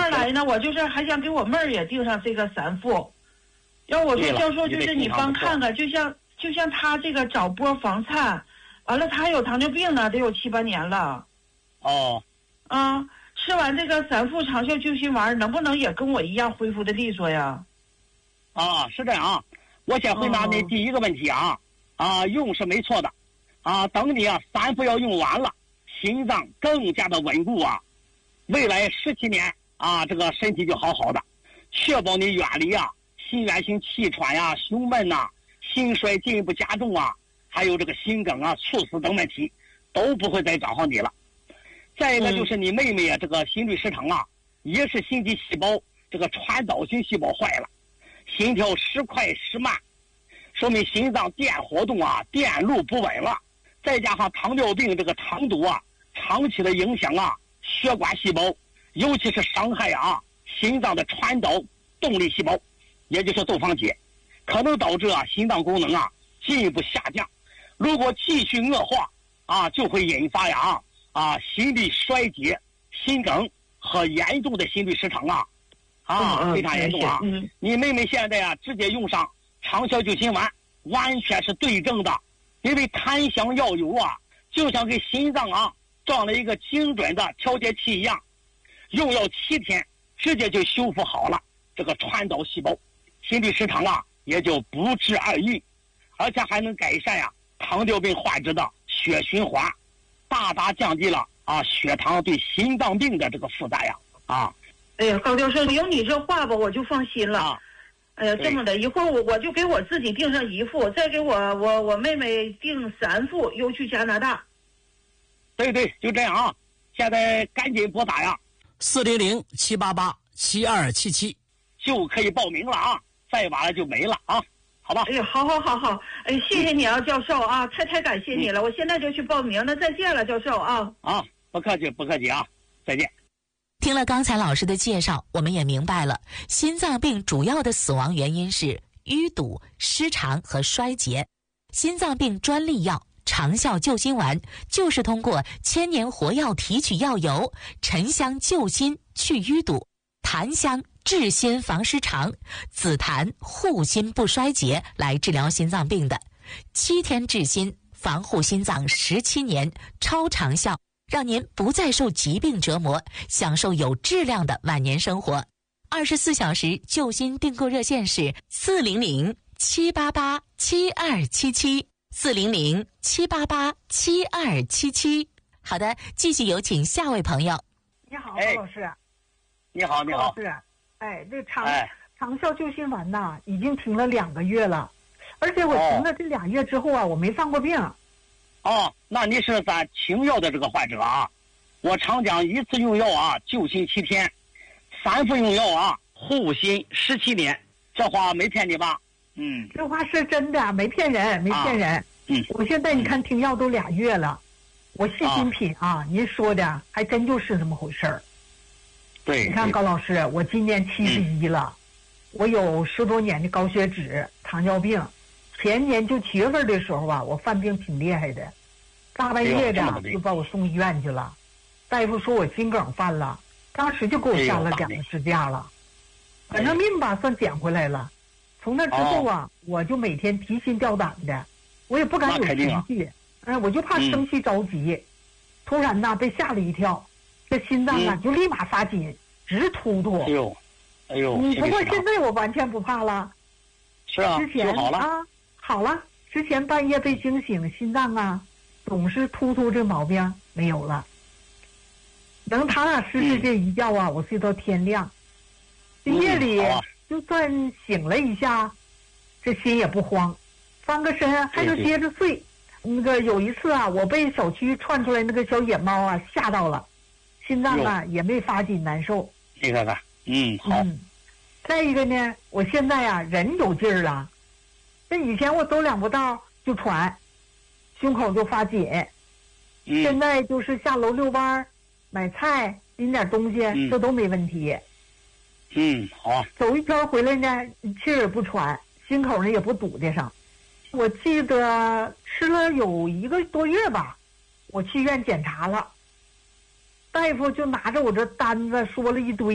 二来呢，我就是还想给我妹儿也订上这个3副。要我说教授，就是你帮看看，就像她这个早播房颤，完了她还有糖尿病呢，得有7、8年了。 哦。 吃完这个3副长效救心丸，能不能也跟我一样恢复的利索呀？ 是这样啊。我先回答你第一个问题啊。用是没错的。等你3副药用完了，心脏更加的稳固啊，未来17年这个身体就好好的，确保你远离心源性气喘胸闷心衰进一步加重还有这个心梗猝死等问题都不会再找上你了。再一个就是你妹妹这个心律失常也是心肌细胞这个传导性细胞坏了，心跳时快时慢，说明心脏电活动电路不稳了，再加上糖尿病这个肠毒长期的影响血管细胞，尤其是伤害心脏的传导动力细胞，也就是窦房结，可能导致心脏功能进一步下降。如果继续恶化就会引发心力衰竭、心梗和严重的心律失常非常严重你妹妹现在直接用上长效救心丸，完全是对症的，因为檀香药油就像给心脏装了一个精准的调节器一样，用药7天，直接就修复好了这个传导细胞，心律失常也就不治而愈，而且还能改善糖尿病患者的血循环，大大降低了血糖对心脏病的这个负担哎呀，高教授，有你这话吧，我就放心了。哎呀，这么的，一会儿我就给我自己订上1副，再给我妹妹订3副，邮去加拿大。 对，就这样现在赶紧拨打 400-788-7277 就可以报名了再晚了就没了好吧？ 哎呀，好，哎，谢谢你教授太感谢你了，我现在就去报名，那再见了，教授不客气再见。 听了刚才老师的介绍，我们也明白了，心脏病主要的死亡原因是淤堵、失常和衰竭。心脏病专利药长效救心丸就是通过千年活药提取药油，沉香救心去淤堵，檀香治心防失常，紫檀护心不衰竭来治疗心脏病的。7天治心，防护心脏17年，超长效，让您不再受疾病折磨，享受有质量的晚年生活。24小时救心订购热线是400-788-7277，400-788-7277。好的，继续有请下位朋友。 你好，高老师。 你好。 老师，这长效救心丸已经停了2个月了，而且我停了这2月之后我没犯过病。 那你是咱停药的这个患者我常讲一次用药救心7天，3副用药护心17年，这话没骗你吧？ 这话是真的，没骗人。我现在你看停药都2月了，我细心品您说的还真就是这么回事儿。 对， 你看高老师，我今年71了，我有10多年的高血脂、糖尿病，前年就7月份的时候我犯病挺厉害的，大半夜的就把我送医院去了，大夫说我心梗犯了，当时就给我下了2个支架了，反正命吧算捡回来了。从那之后我就每天提心吊胆的，我也不敢有情绪，我就怕生气着急，突然被吓了一跳，这心脏就立马发紧，直突突。 哎呦！ 不过现在我完全不怕了。 是之前好了好了。之前半夜被惊醒，心脏总是突突这毛病没有了。等他俩实施这一觉我睡到天亮。夜里就算醒了一下，这心也不慌，翻个身还能接着睡。那个有一次我被小区窜出来那个小野猫吓到了，心脏也没发紧难受。 你看看，好。 再一个呢，我现在人有劲儿了，这以前我走2步道就喘，胸口就发紧，现在就是下楼遛弯、买菜、拎点东西，这都没问题。 好。 走一圈回来呢，气儿也不喘，心口呢也不堵得上。我记得吃了有1个多月吧，我去医院检查了，大夫就拿着我这单子说了一堆。